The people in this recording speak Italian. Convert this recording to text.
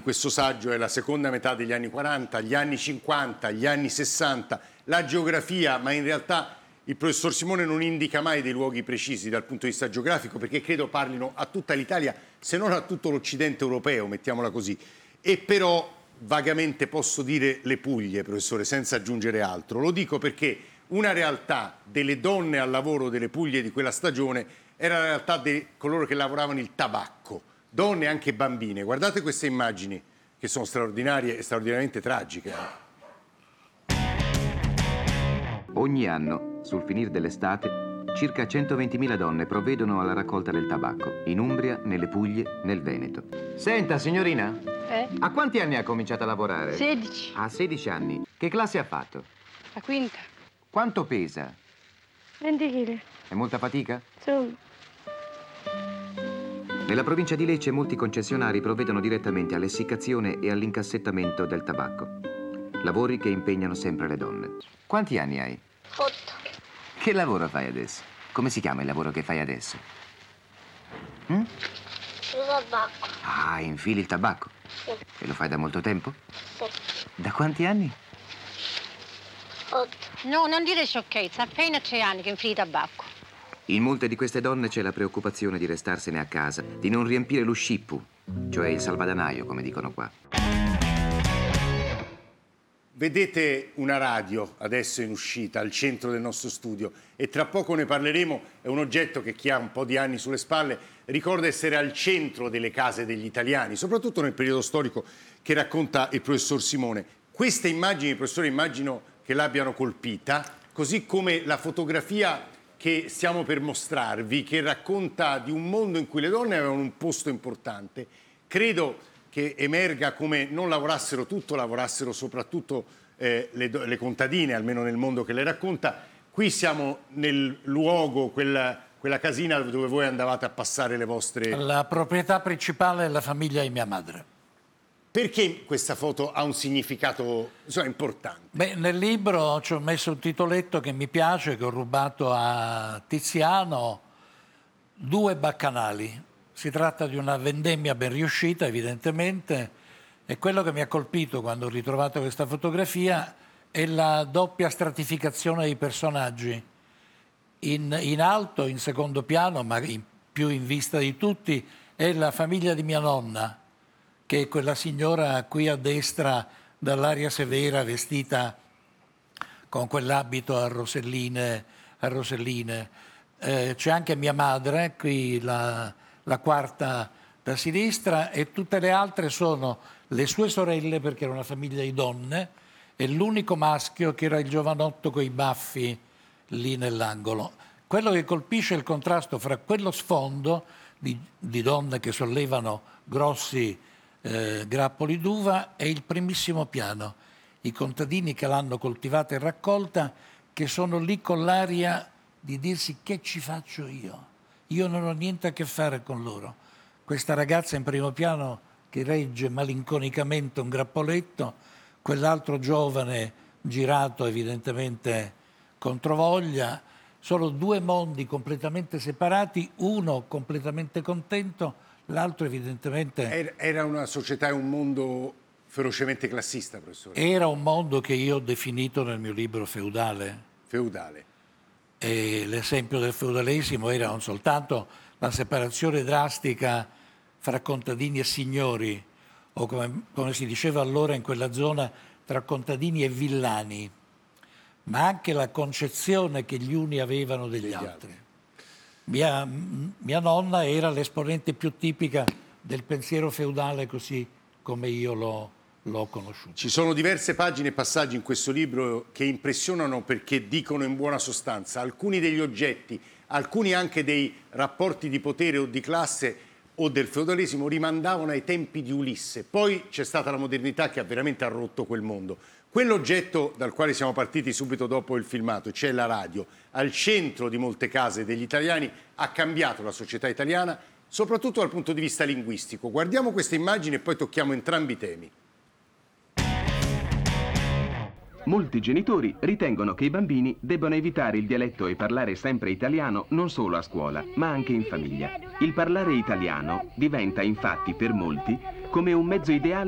di questo saggio è la seconda metà degli anni 40, gli anni 50, gli anni 60, la geografia, ma in realtà il professor Simone non indica mai dei luoghi precisi dal punto di vista geografico, perché credo parlino a tutta l'Italia, se non a tutto l'Occidente europeo, mettiamola così. E però vagamente posso dire le Puglie, professore, senza aggiungere altro. Lo dico perché una realtà delle donne al lavoro delle Puglie di quella stagione era la realtà di coloro che lavoravano il tabacco, donne e anche bambine. Guardate queste immagini che sono straordinarie e straordinariamente tragiche. Ogni anno, sul finire dell'estate, circa 120.000 donne provvedono alla raccolta del tabacco, in Umbria, nelle Puglie, nel Veneto. Senta, signorina, a quanti anni ha cominciato a lavorare? 16. A 16 anni. Che classe ha fatto? La quinta. Quanto pesa? 20 kg. È molta fatica? Solo. Nella provincia di Lecce molti concessionari provvedono direttamente all'essiccazione e all'incassettamento del tabacco. Lavori che impegnano sempre le donne. Quanti anni hai? 8. Che lavoro fai adesso? Come si chiama il lavoro che fai adesso? Il tabacco. Ah, infili il tabacco? Sì. E lo fai da molto tempo? Sì. Da quanti anni? 8. No, non dire sciocchezza. Appena 3 anni che infili tabacco. In molte di queste donne c'è la preoccupazione di restarsene a casa, di non riempire lo scippu, cioè il salvadanaio, come dicono qua. Vedete una radio adesso in uscita al centro del nostro studio e tra poco ne parleremo. È un oggetto che chi ha un po' di anni sulle spalle ricorda essere al centro delle case degli italiani, soprattutto nel periodo storico che racconta il professor Simone. Queste immagini, professore, immagino che l'abbiano colpita, così come la fotografia che stiamo per mostrarvi, che racconta di un mondo in cui le donne avevano un posto importante. Credo che emerga come non lavorassero tutto, lavorassero soprattutto le contadine, almeno nel mondo che le racconta. Qui siamo nel luogo, quella casina dove voi andavate a passare le vostre... La proprietà principale è la famiglia di mia madre. Perché questa foto ha un significato importante? Beh, nel libro ci ho messo un titoletto che mi piace, che ho rubato a Tiziano, 2 baccanali. Si tratta di una vendemmia ben riuscita, evidentemente, e quello che mi ha colpito quando ho ritrovato questa fotografia è la doppia stratificazione dei personaggi. In alto, in secondo piano, ma più in vista di tutti, è la famiglia di mia nonna, che è quella signora qui a destra dall'aria severa, vestita con quell'abito a roselline. C'è anche mia madre, qui la quarta da sinistra, e tutte le altre sono le sue sorelle, perché era una famiglia di donne, e l'unico maschio che era il giovanotto coi baffi lì nell'angolo. Quello che colpisce è il contrasto fra quello sfondo di donne che sollevano grossi grappoli d'uva e il primissimo piano, i contadini che l'hanno coltivata e raccolta, che sono lì con l'aria di dirsi: che ci faccio io? Io non ho niente a che fare con loro. Questa ragazza in primo piano che regge malinconicamente un grappoletto, quell'altro giovane girato evidentemente controvoglia. Sono 2 mondi completamente separati, uno completamente contento, l'altro evidentemente... Era una società e un mondo ferocemente classista, professore? Era un mondo che io ho definito nel mio libro feudale. Feudale. E l'esempio del feudalesimo era non soltanto la separazione drastica fra contadini e signori, o come si diceva allora in quella zona, tra contadini e villani, ma anche la concezione che gli uni avevano degli altri. Mia nonna era l'esponente più tipica del pensiero feudale così come io l'ho conosciuto. Ci sono diverse pagine e passaggi in questo libro che impressionano perché dicono in buona sostanza alcuni degli oggetti, alcuni anche dei rapporti di potere o di classe o del feudalesimo rimandavano ai tempi di Ulisse. Poi c'è stata la modernità che ha veramente rotto quel mondo. Quell'oggetto dal quale siamo partiti subito dopo il filmato, cioè la radio, al centro di molte case degli italiani, ha cambiato la società italiana, soprattutto dal punto di vista linguistico. Guardiamo queste immagini e poi tocchiamo entrambi i temi. Molti genitori ritengono che i bambini debbano evitare il dialetto e parlare sempre italiano non solo a scuola, ma anche in famiglia. Il parlare italiano diventa infatti per molti come un mezzo ideale